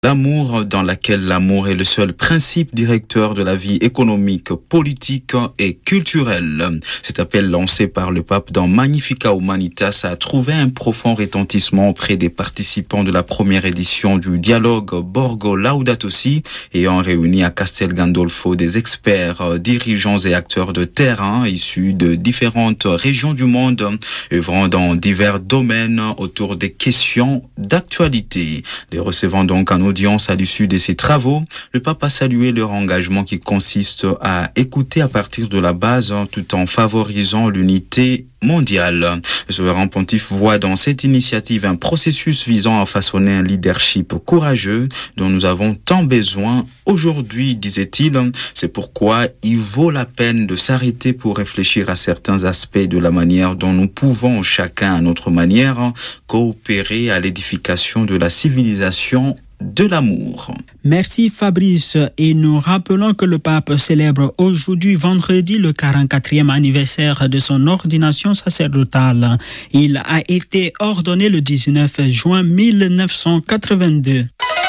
L'amour, dans laquelle l'amour est le seul principe directeur de la vie économique, politique et culturelle. Cet appel lancé par le pape dans Magnificat Humanitas a trouvé un profond retentissement auprès des participants de la première édition du dialogue Borgo Laudato Si, ayant réuni à Castel Gandolfo des experts, dirigeants et acteurs de terrain issus de différentes régions du monde, œuvrant dans divers domaines autour des questions d'actualité. Les recevant donc en audience à l'issue de ces travaux, le pape a salué leur engagement qui consiste à écouter à partir de la base tout en favorisant l'unité mondiale. Le souverain pontife voit dans cette initiative un processus visant à façonner un leadership courageux dont nous avons tant besoin aujourd'hui, disait-il. C'est pourquoi il vaut la peine de s'arrêter pour réfléchir à certains aspects de la manière dont nous pouvons, chacun à notre manière, coopérer à l'édification de la civilisation de l'amour. Merci Fabrice, et nous rappelons que le pape célèbre aujourd'hui vendredi le 44e anniversaire de son ordination sacerdotale. Il a été ordonné le 19 juin 1982.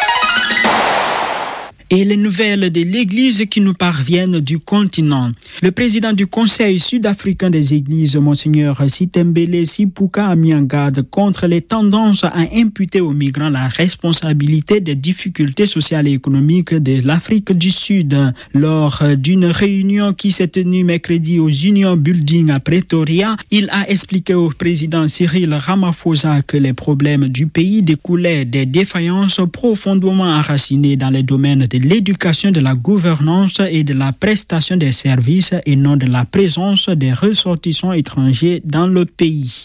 Et les nouvelles de l'Église qui nous parviennent du continent. Le président du Conseil sud-africain des Églises, Monseigneur Sitembele Sipuka, a mis en garde contre les tendances à imputer aux migrants la responsabilité des difficultés sociales et économiques de l'Afrique du Sud. Lors d'une réunion qui s'est tenue mercredi aux Union Building à Pretoria, il a expliqué au président Cyril Ramaphosa que les problèmes du pays découlaient des défaillances profondément enracinées dans les domaines de l'éducation, de la gouvernance et de la prestation des services et non de la présence des ressortissants étrangers dans le pays.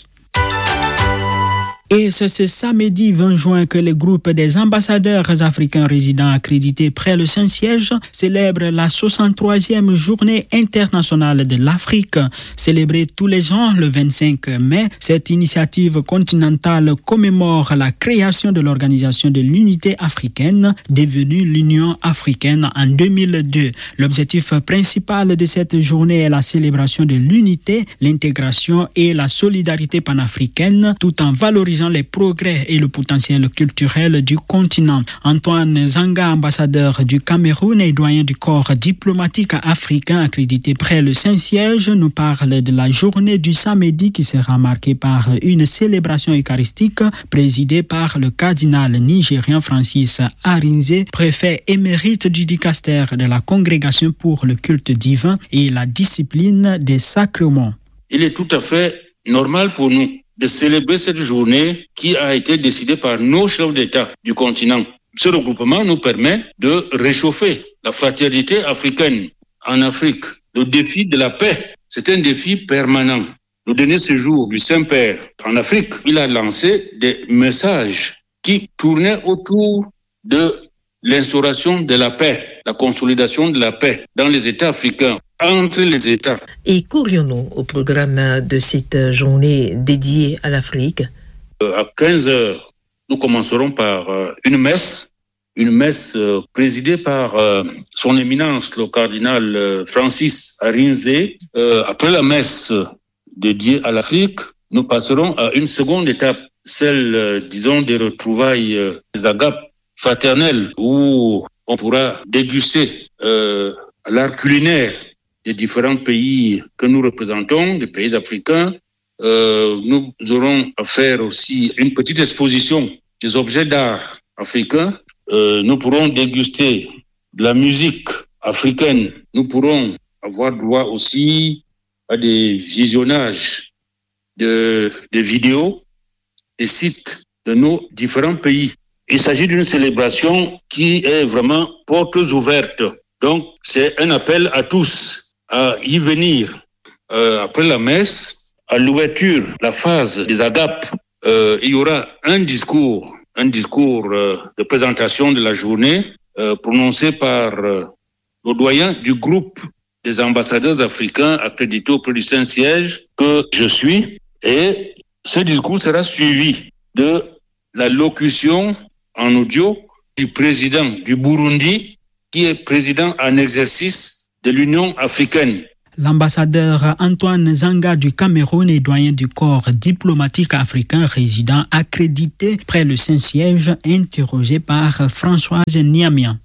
Et c'est ce samedi 20 juin que le groupe des ambassadeurs africains résidents accrédités près le Saint-Siège célèbre la 63e journée internationale de l'Afrique. Célébrée tous les ans le 25 mai, cette initiative continentale commémore la création de l'Organisation de l'Unité africaine, devenue l'Union africaine en 2002. L'objectif principal de cette journée est la célébration de l'unité, l'intégration et la solidarité panafricaine, tout en valorisant les progrès et le potentiel culturel du continent. Antoine Zanga, ambassadeur du Cameroun et doyen du corps diplomatique africain accrédité près le Saint-Siège, nous parle de la journée du samedi qui sera marquée par une célébration eucharistique présidée par le cardinal nigérien Francis Arinze, préfet émérite du dicaster de la Congrégation pour le culte divin et la discipline des sacrements. Il est tout à fait normal pour nous de célébrer cette journée qui a été décidée par nos chefs d'État du continent. Ce regroupement nous permet de réchauffer la fraternité africaine en Afrique. Le défi de la paix, c'est un défi permanent. Le dernier séjour du Saint-Père en Afrique, il a lancé des messages qui tournaient autour de l'instauration de la paix, la consolidation de la paix dans les États africains, entre les États. Et courions-nous au programme de cette journée dédiée à l'Afrique? À 15h, nous commencerons par une messe présidée par son éminence, le cardinal Francis Arinze. Après la messe dédiée à l'Afrique, nous passerons à une seconde étape, celle, disons, des retrouvailles des agapes fraternelles, où on pourra déguster l'art culinaire des différents pays que nous représentons, des pays africains. Nous aurons à faire aussi une petite exposition des objets d'art africains. Nous pourrons déguster de la musique africaine. Nous pourrons avoir droit aussi à des visionnages de vidéos, des sites de nos différents pays. Il s'agit d'une célébration qui est vraiment portes ouvertes. Donc, c'est un appel à tous à y venir. Après la messe, à l'ouverture, la phase des agapes, il y aura un discours de présentation de la journée prononcé par le doyen du groupe des ambassadeurs africains accrédités auprès du Saint-Siège que je suis. Et ce discours sera suivi de la locution en audio du président du Burundi, qui est président en exercice de l'Union africaine. L'ambassadeur Antoine Zanga du Cameroun est doyen du corps diplomatique africain résident accrédité près le Saint-Siège, interrogé par Françoise Niamian.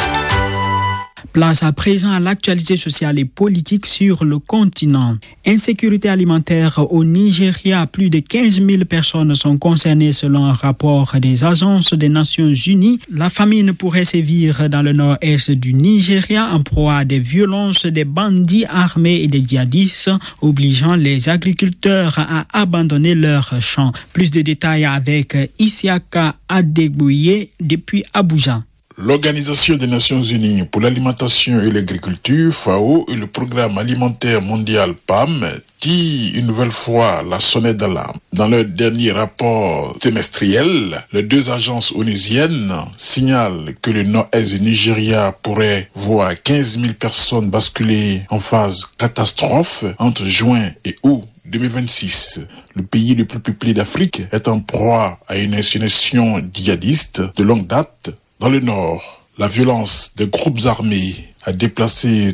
Place à présent à l'actualité sociale et politique sur le continent. Insécurité alimentaire au Nigeria, plus de 15 000 personnes sont concernées selon un rapport des agences des Nations Unies. La famine pourrait sévir dans le nord-est du Nigeria en proie à des violences des bandits armés et des djihadistes, obligeant les agriculteurs à abandonner leurs champs. Plus de détails avec Isiaka Adegboye depuis Abuja. L'Organisation des Nations Unies pour l'alimentation et l'agriculture, FAO, et le Programme alimentaire mondial PAM tirent une nouvelle fois la sonnette d'alarme. Dans leur dernier rapport trimestriel, les deux agences onusiennes signalent que le nord-est du Nigeria pourrait voir 15 000 personnes basculer en phase catastrophe entre juin et août 2026. Le pays le plus peuplé d'Afrique est en proie à une insurrection djihadiste de longue date. Dans le nord, la violence des groupes armés a déplacé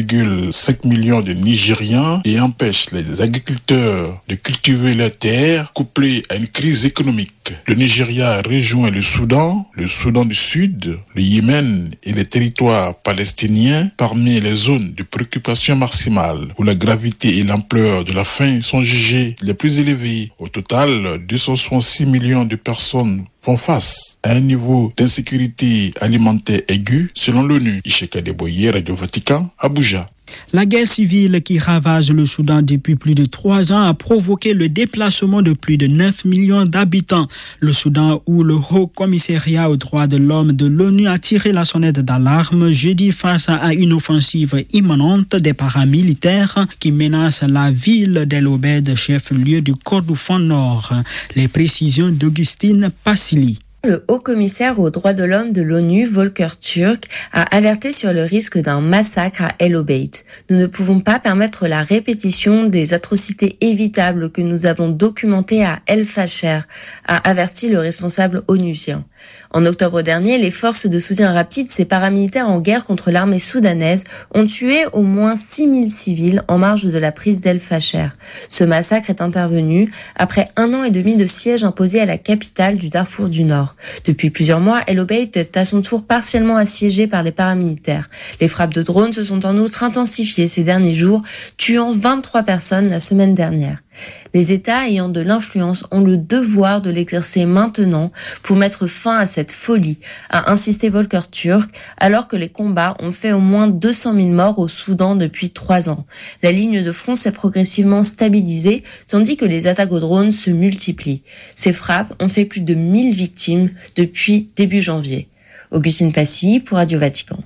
3,5 millions de Nigérians et empêche les agriculteurs de cultiver leurs terres, couplée à une crise économique. Le Nigeria rejoint le Soudan du Sud, le Yémen et les territoires palestiniens parmi les zones de préoccupation maximale où la gravité et l'ampleur de la faim sont jugées les plus élevées. Au total, 266 millions de personnes font face à un niveau d'insécurité alimentaire aigu selon l'ONU. Isheka Deboye, Radio Vatican, Abuja. La guerre civile qui ravage le Soudan depuis plus de 3 ans a provoqué le déplacement de plus de 9 millions d'habitants. Le Soudan, où le Haut Commissariat aux droits de l'homme de l'ONU a tiré la sonnette d'alarme jeudi face à une offensive imminente des paramilitaires qui menacent la ville d'El Obeid, chef-lieu du Kordofan Nord. Les précisions d'Augustine Passili. Le haut-commissaire aux droits de l'homme de l'ONU, Volker Turk, a alerté sur le risque d'un massacre à El Obeid. Nous ne pouvons pas permettre la répétition des atrocités évitables que nous avons documentées à El Fasher, a averti le responsable onusien. En octobre dernier, les forces de soutien rapide, ces paramilitaires en guerre contre l'armée soudanaise, ont tué au moins 6 000 civils en marge de la prise d'El Fasher. Ce massacre est intervenu après 1 an et demi de siège imposé à la capitale du Darfour du Nord. Depuis plusieurs mois, El Obeid est à son tour partiellement assiégé par les paramilitaires. Les frappes de drones se sont en outre intensifiées ces derniers jours, tuant 23 personnes la semaine dernière. Les États ayant de l'influence ont le devoir de l'exercer maintenant pour mettre fin à cette folie, a insisté Volker Turk, alors que les combats ont fait au moins 200 000 morts au Soudan depuis 3 ans. La ligne de front s'est progressivement stabilisée, tandis que les attaques aux drones se multiplient. Ces frappes ont fait plus de 1000 victimes depuis début janvier. Augustine Passy pour Radio Vatican.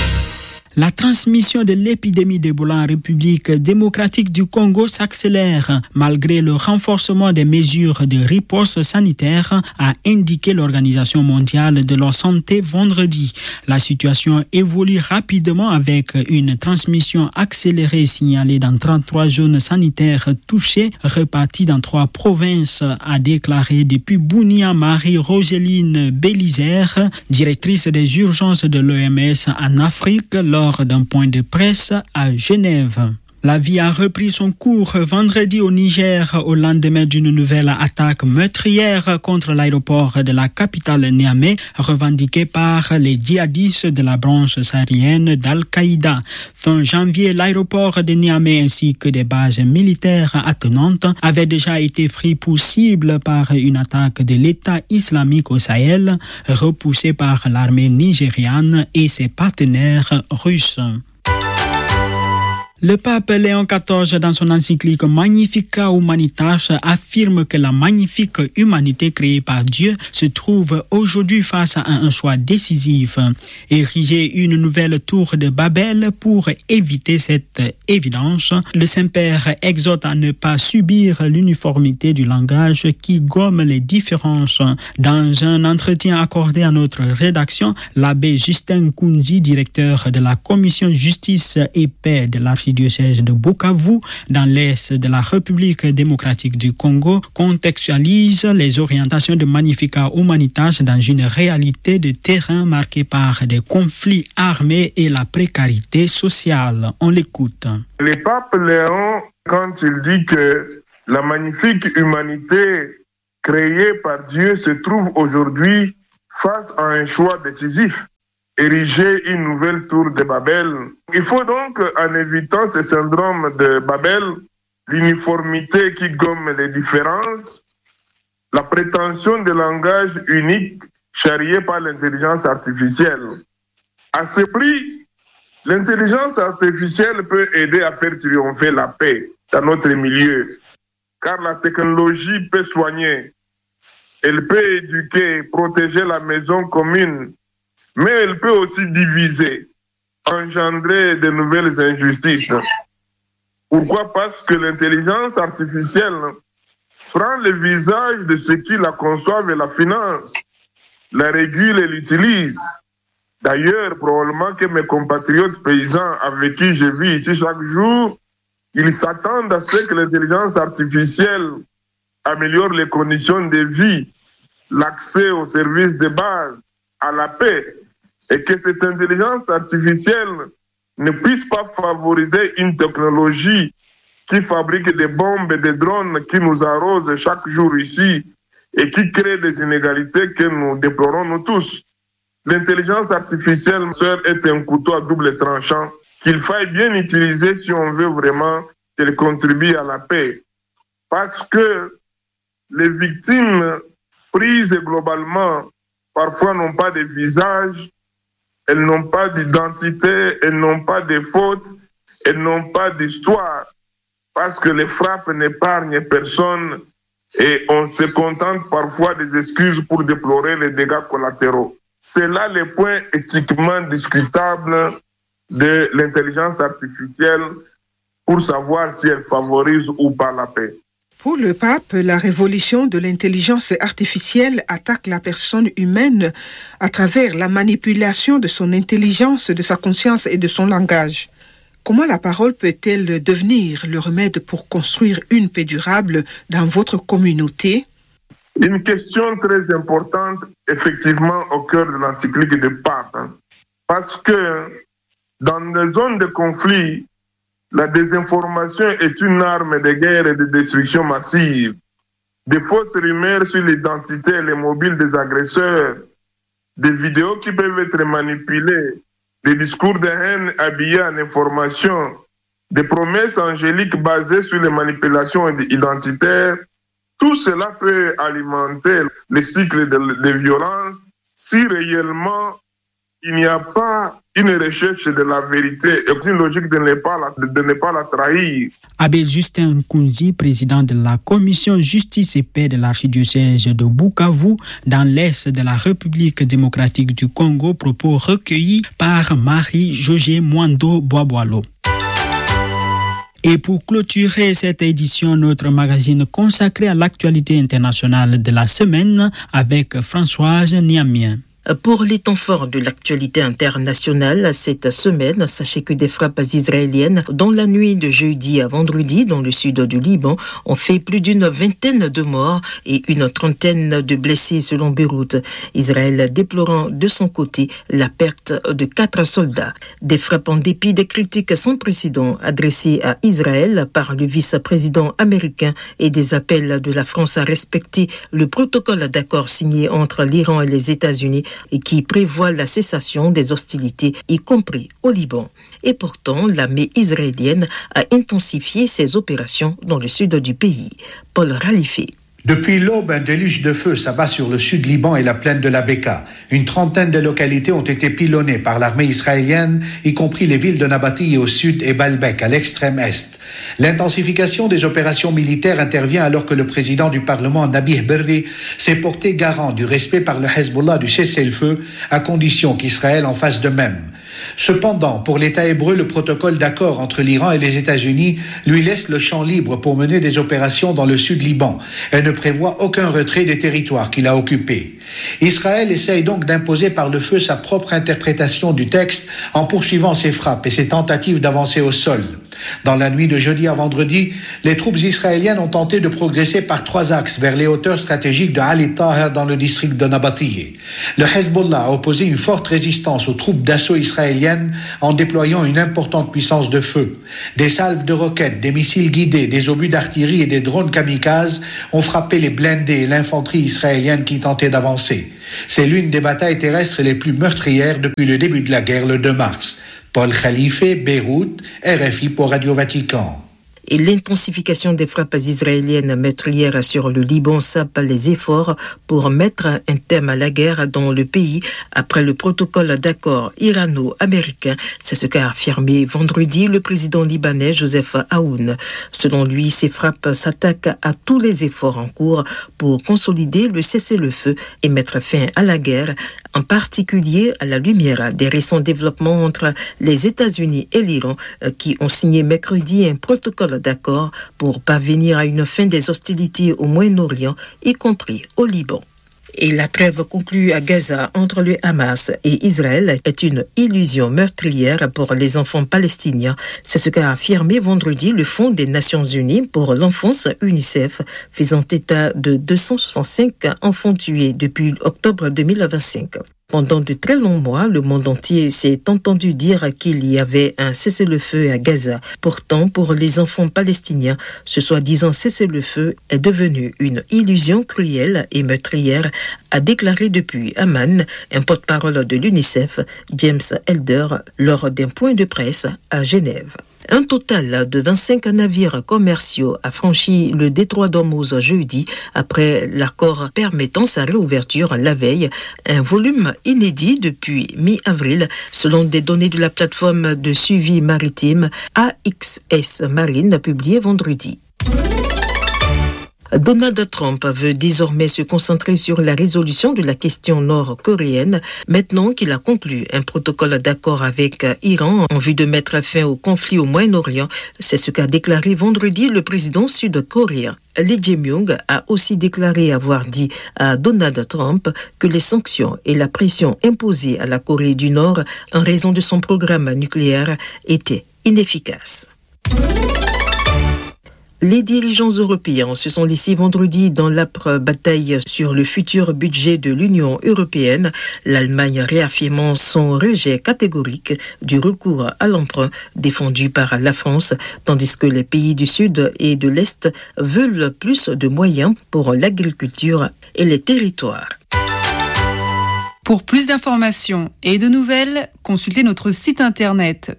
La transmission de l'épidémie d'Ebola en République démocratique du Congo s'accélère malgré le renforcement des mesures de riposte sanitaire, a indiqué l'Organisation mondiale de la santé vendredi. La situation évolue rapidement avec une transmission accélérée signalée dans 33 zones sanitaires touchées, réparties dans 3 provinces, a déclaré depuis Bunia Marie-Roséline Bélisère, directrice des urgences de l'OMS en Afrique, lors d'un point de presse à Genève. La vie a repris son cours vendredi au Niger au lendemain d'une nouvelle attaque meurtrière contre l'aéroport de la capitale Niamey, revendiquée par les djihadistes de la branche saharienne d'Al-Qaïda. Fin janvier, l'aéroport de Niamey ainsi que des bases militaires attenantes avaient déjà été pris pour cible par une attaque de l'État islamique au Sahel, repoussée par l'armée nigériane et ses partenaires russes. Le pape Léon XIV, dans son encyclique Magnificat Humanitas, affirme que la magnifique humanité créée par Dieu se trouve aujourd'hui face à un choix décisif. Ériger une nouvelle tour de Babel pour éviter cette évidence, le Saint-Père exhorte à ne pas subir l'uniformité du langage qui gomme les différences. Dans un entretien accordé à notre rédaction, l'abbé Justin Kounzi, directeur de la commission Justice et Paix de l'archidiocèse l'archidiocèse de Bukavu, dans l'est de la République démocratique du Congo, contextualise les orientations de Magnificat Humanitas dans une réalité de terrain marquée par des conflits armés et la précarité sociale. On l'écoute. Le pape Léon, quand il dit que la magnifique humanité créée par Dieu se trouve aujourd'hui face à un choix décisif, ériger une nouvelle tour de Babel. Il faut donc, en évitant ce syndrome de Babel, l'uniformité qui gomme les différences, la prétention de langage unique charriée par l'intelligence artificielle. À ce prix, l'intelligence artificielle peut aider à faire triompher la paix dans notre milieu, car la technologie peut soigner, elle peut éduquer, protéger la maison commune, mais elle peut aussi diviser, engendrer de nouvelles injustices. Pourquoi? Parce que l'intelligence artificielle prend le visage de ceux qui la conçoivent et la financent, la régule et l'utilise. D'ailleurs, probablement que mes compatriotes paysans avec qui je vis ici chaque jour, ils s'attendent à ce que l'intelligence artificielle améliore les conditions de vie, l'accès aux services de base, à la paix, et que cette intelligence artificielle ne puisse pas favoriser une technologie qui fabrique des bombes et des drones qui nous arrosent chaque jour ici et qui crée des inégalités que nous déplorons nous tous. L'intelligence artificielle, sœur, est un couteau à double tranchant qu'il faille bien utiliser si on veut vraiment qu'elle contribue à la paix. Parce que les victimes prises globalement, parfois n'ont pas de visage, elles n'ont pas d'identité, elles n'ont pas de fautes, elles n'ont pas d'histoire. Parce que les frappes n'épargnent personne et on se contente parfois des excuses pour déplorer les dégâts collatéraux. C'est là le point éthiquement discutable de l'intelligence artificielle pour savoir si elle favorise ou pas la paix. Pour le pape, la révolution de l'intelligence artificielle attaque la personne humaine à travers la manipulation de son intelligence, de sa conscience et de son langage. Comment la parole peut-elle devenir le remède pour construire une paix durable dans votre communauté? Une question très importante, effectivement, au cœur de l'encyclique du pape. Parce que dans les zones de conflit, la désinformation est une arme de guerre et de destruction massive. Des fausses rumeurs sur l'identité et les mobiles des agresseurs, des vidéos qui peuvent être manipulées, des discours de haine habillés en information, des promesses angéliques basées sur les manipulations identitaires, tout cela peut alimenter le cycle de violence si réellement il n'y a pas une recherche de la vérité et une logique de ne pas la trahir. Abbé Justin Nkunzi, président de la commission Justice et Paix de l'archidiocèse de Bukavu, dans l'est de la République démocratique du Congo, propos recueillis par Marie-Josée Mwando Boaboalo. Et pour clôturer cette édition, notre magazine consacré à l'actualité internationale de la semaine avec Françoise Niamien. Pour les temps forts de l'actualité internationale, cette semaine, sachez que des frappes israéliennes dans la nuit de jeudi à vendredi dans le sud du Liban ont fait plus d'une vingtaine de morts et une trentaine de blessés selon Beyrouth. Israël déplorant de son côté la perte de 4 soldats. Des frappes en dépit des critiques sans précédent adressées à Israël par le vice-président américain et des appels de la France à respecter le protocole d'accord signé entre l'Iran et les États-Unis et qui prévoit la cessation des hostilités, y compris au Liban. Et pourtant, l'armée israélienne a intensifié ses opérations dans le sud du pays. Paul Ralifé. Depuis l'aube, un déluge de feu s'abat sur le sud Liban et la plaine de la Beka. Une trentaine de localités ont été pilonnées par l'armée israélienne, y compris les villes de Nabati au sud et Baalbek à l'extrême est. L'intensification des opérations militaires intervient alors que le président du Parlement, Nabih Berri, s'est porté garant du respect par le Hezbollah du cessez-le-feu, à condition qu'Israël en fasse de même. Cependant, pour l'État hébreu, le protocole d'accord entre l'Iran et les États-Unis lui laisse le champ libre pour mener des opérations dans le sud Liban et ne prévoit aucun retrait des territoires qu'il a occupés. Israël essaye donc d'imposer par le feu sa propre interprétation du texte en poursuivant ses frappes et ses tentatives d'avancer au sol. Dans la nuit de jeudi à vendredi, les troupes israéliennes ont tenté de progresser par 3 axes vers les hauteurs stratégiques de Ali Taher dans le district de Nabatiyeh. Le Hezbollah a opposé une forte résistance aux troupes d'assaut israéliennes en déployant une importante puissance de feu. Des salves de roquettes, des missiles guidés, des obus d'artillerie et des drones kamikazes ont frappé les blindés et l'infanterie israélienne qui tentait d'avancer. C'est l'une des batailles terrestres les plus meurtrières depuis le début de la guerre le 2 mars. Paul Khalife, Beyrouth, RFI pour Radio Vatican. Et l'intensification des frappes israéliennes meurtrières sur le Liban sape les efforts pour mettre un terme à la guerre dans le pays après le protocole d'accord irano-américain. C'est ce qu'a affirmé vendredi le président libanais Joseph Aoun. Selon lui, ces frappes s'attaquent à tous les efforts en cours pour consolider le cessez-le-feu et mettre fin à la guerre, en particulier à la lumière des récents développements entre les États-Unis et l'Iran qui ont signé mercredi un protocole d'accord pour parvenir à une fin des hostilités au Moyen-Orient, y compris au Liban. Et la trêve conclue à Gaza entre le Hamas et Israël est une illusion meurtrière pour les enfants palestiniens. C'est ce qu'a affirmé vendredi le Fonds des Nations Unies pour l'enfance UNICEF, faisant état de 265 enfants tués depuis octobre 2025. Pendant de très longs mois, le monde entier s'est entendu dire qu'il y avait un cessez-le-feu à Gaza. Pourtant, pour les enfants palestiniens, ce soi-disant cessez-le-feu est devenu une illusion cruelle et meurtrière, a déclaré depuis Amman un porte-parole de l'UNICEF, James Elder, lors d'un point de presse à Genève. Un total de 25 navires commerciaux a franchi le détroit d'Ormuz jeudi après l'accord permettant sa réouverture la veille, un volume inédit depuis mi-avril selon des données de la plateforme de suivi maritime AXS Marine publiée vendredi. Donald Trump veut désormais se concentrer sur la résolution de la question nord-coréenne, maintenant qu'il a conclu un protocole d'accord avec Iran en vue de mettre fin au conflit au Moyen-Orient. C'est ce qu'a déclaré vendredi le président sud-coréen. Lee Jae-myung a aussi déclaré avoir dit à Donald Trump que les sanctions et la pression imposées à la Corée du Nord en raison de son programme nucléaire étaient inefficaces. Les dirigeants européens se sont laissés vendredi dans l'âpre bataille sur le futur budget de l'Union européenne, l'Allemagne réaffirmant son rejet catégorique du recours à l'emprunt défendu par la France, tandis que les pays du Sud et de l'Est veulent plus de moyens pour l'agriculture et les territoires. Pour plus d'informations et de nouvelles, consultez notre site internet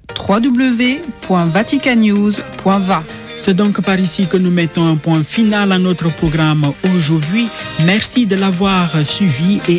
www.vaticannews.va. C'est donc par ici que nous mettons un point final à notre programme aujourd'hui. Merci de l'avoir suivi et